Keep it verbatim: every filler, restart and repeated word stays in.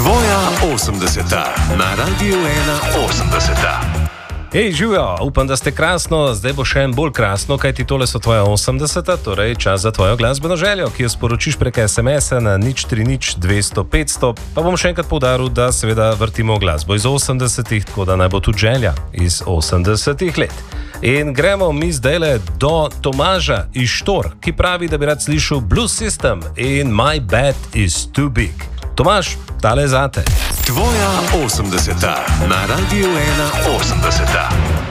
Tvoja osemdeseta na Radiu ena osemdeseta. Hej, živijo, upam, da ste krasno, zdaj bo še en bolj krasno, kajti tole so tvoja osemdeseta, torej čas za tvojo glasbeno željo, ki jo sporočiš prek es em es-a na nič tri nič dvesto petsto, pa bom še enkrat poudaril, da seveda vrtimo glasbo iz osemdesetih, tako da naj bo tudi želja iz osemdesetih let. In gremo mi zdajle do Tomaža iz Štor, ki pravi, da bi rad slišal Blues System in My Bed is Too Big. Tomaž, tale zate. Tvoja osemdeseta na Radiu ena osemdeseta.